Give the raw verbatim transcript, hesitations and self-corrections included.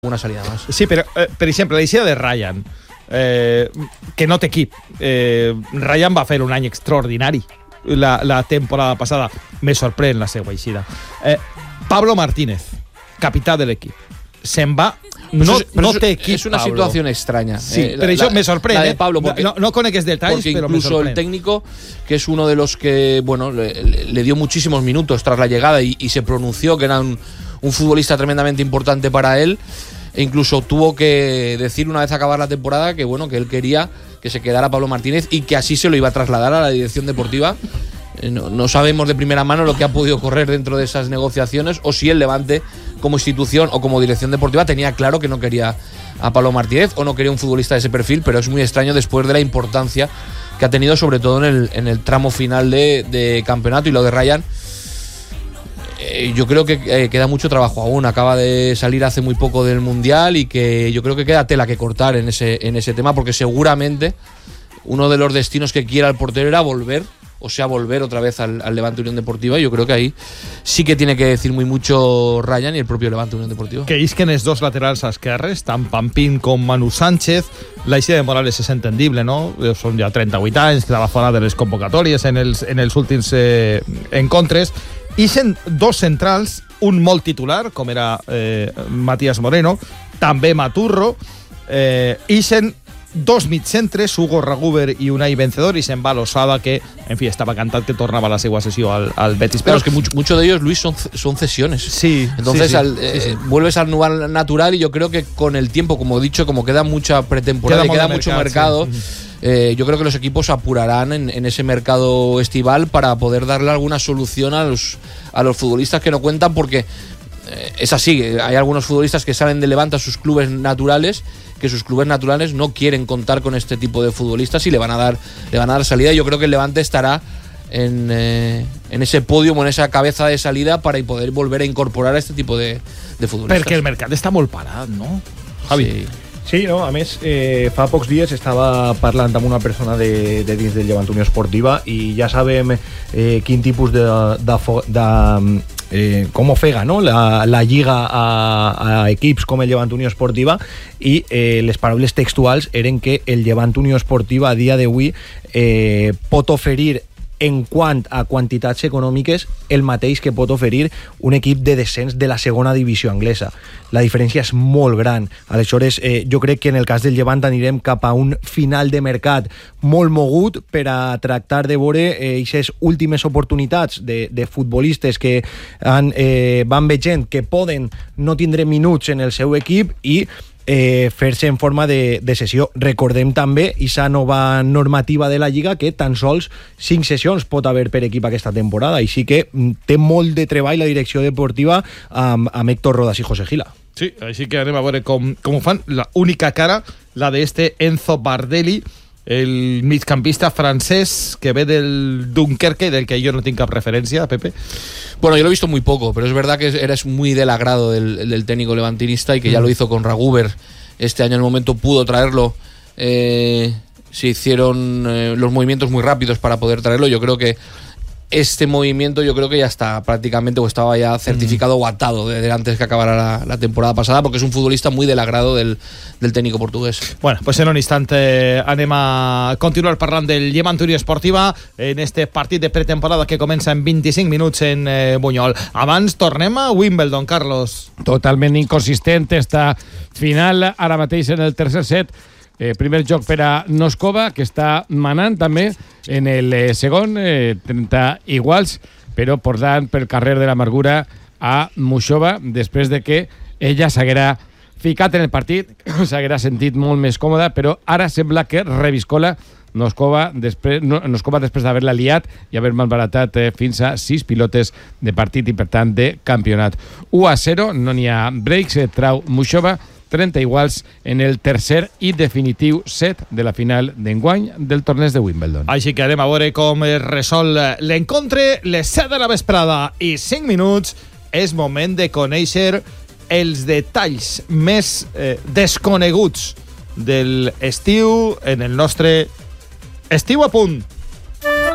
alguna salida más. Sí, però, eh, per exemple, la eixida de Ryan, eh, que no té equip. Eh, Ryan va fer un any extraordinari la, la temporada passada. Me sorprèn la seva eixida. Eh, Pablo Martínez, capità de l'equip, se'n va. No, es, no es, té equip, es una Pablo. situación extraña. Sí, eh, pero la, eso me sorprende. La de Pablo, porque, no, no conozco detalles, porque pero incluso me sorprende. El técnico, que es uno de los que, bueno, le, le dio muchísimos minutos tras la llegada y, y se pronunció que era un, un futbolista tremendamente importante para él, e incluso tuvo que decir una vez acabar la temporada que, bueno, que él quería que se quedara Pablo Martínez y que así se lo iba a trasladar a la dirección deportiva. No, no sabemos de primera mano lo que ha podido correr dentro de esas negociaciones o si el Levante como institución o como dirección deportiva tenía claro que no quería a Pablo Martínez o no quería un futbolista de ese perfil, pero es muy extraño después de la importancia que ha tenido sobre todo en el, en el tramo final de, de campeonato. Y lo de Ryan, eh, yo creo que eh, queda mucho trabajo aún, acaba de salir hace muy poco del Mundial y que yo creo que queda tela que cortar en ese, en ese tema, porque seguramente uno de los destinos que quiera el portero era volver o sea, volver otra vez al, al Levante Unión Deportiva. Yo creo que ahí sí que tiene que decir muy mucho Ryan y el propio Levante Unión Deportiva. Que isquen els dos laterals esquerres, tant Pampín com Manu Sánchez. La eixida de Morales és entendible, no? Són ja trenta-vuit anys, quedava fora de les convocatòries en els, en els últims eh, encontres. Ixen dos centrals, un molt titular, com era eh, Matías Moreno, també Maturro. Eh, ixen dos mitcentres, Hugo Raguber i Unai Vencedor, y se'n va Losada, que, en fi, estava cantat que tornava a la seva sessió al, al Betis. Pero es que muchos mucho de ellos, Luis, son, son cesiones. Sí. Entonces, sí, sí, al, eh, sí, sí. vuelves al lugar natural y yo creo que con el tiempo, como he dicho, como queda mucha pretemporada queda y queda mucho mercado, mercado sí. eh, yo creo que los equipos apurarán en, en ese mercado estival para poder darle alguna solución a los, a los futbolistas que no cuentan, porque eh, es así. Hay algunos futbolistas que salen de Levante a sus clubes naturales, que sus clubes naturales no quieren contar con este tipo de futbolistas y le van a dar, le van a dar salida. Yo creo que el Levante estará en, eh, en ese podio, en esa cabeza de salida para poder volver a incorporar a este tipo de, de futbolistas. Perquè el mercat està molt parat, no? Javi. Sí. Sí, no, a més, eh, fa pocs dies estava parlant amb una persona de, de dins del Llevant Unió Esportiva i ja sabem eh, quin tipus de, de, de eh, com ofega, no? la, la lliga a, a equips com el Llevant Unió Esportiva, i eh, les paraules textuals eren que el Llevant Unió Esportiva a dia d'avui eh, pot oferir en quant a quantitats econòmiques el mateix que pot oferir un equip de descens de la segona divisió anglesa. La diferència és molt gran. Aleshores, eh, jo crec que en el cas del Llevant anirem cap a un final de mercat molt mogut per a tractar de veure aquestes eh, últimes oportunitats de, de futbolistes que han, eh, van veient que poden no tindre minuts en el seu equip i Eh, fer-se en forma de, de sessió. Recordem també aquesta nova normativa de la Lliga, que tan sols cinc sessions pot haver per equip aquesta temporada, i sí que té molt de treball la direcció deportiva amb, amb Héctor Rodas i José Gila. Sí, així que anem a veure com, com ho fan. La única cara, la de este Enzo Bardelli, el migcampista francés que ve del Dunkerque, del que yo no tengo cap referencia, Pepe. Bueno, yo lo he visto muy poco, pero es verdad que eres muy del agrado del, del técnico levantinista y que ya lo hizo con Raguber. Este año en el momento pudo traerlo. Eh, se hicieron eh, los movimientos muy rápidos para poder traerlo. Yo creo que este movimiento yo creo que ya está prácticamente o estaba ya certificado mm. o atado desde antes que acabara la, la temporada pasada, porque es un futbolista muy del agrado del, del técnico portugués. Bueno, pues en un instante anem a continuar parlant del Llevant Unió Esportiva en este partit de pretemporada que comença en vint-i-cinc minuts en eh, Bunyol. Abans tornem a Wimbledon, Carlos. Totalment inconsistent esta final ara mateix en el tercer set. Eh, primer joc per a Noskova, que està manant també en el eh, segon, eh, trenta iguals, però portant pel carrer de l'amargura a Mushova, després de que ella s'haguera ficat en el partit, s'haguera sentit molt més còmoda, però ara sembla que reviscola Noskova després, no, Noskova després d'haver-la liat i haver malbaratat eh, fins a sis pilotes de partit i, per tant, de campionat. u a zero, no n'hi ha breaks, eh, trau Mushova, trenta iguals en el tercer i definitiu set de la final d'enguany del torneig de Wimbledon. Així que anem a veure com es resol l'encontre. Les set de la vesprada i cinc minuts. És moment de conèixer els detalls més eh, desconeguts de l'estiu en el nostre Estiu a punt.